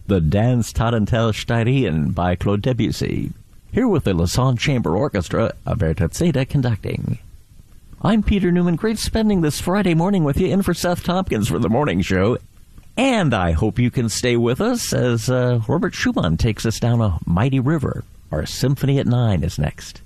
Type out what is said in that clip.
the Danse Tarentelle Styrian by Claude Debussy, here with the Lausanne Chamber Orchestra, Averta Zeta conducting. I'm Peter Newman. Great spending this Friday morning with you, in for Seth Tompkins for the morning show. And I hope you can stay with us as Robert Schumann takes us down a mighty river. Our Symphony at 9 is next.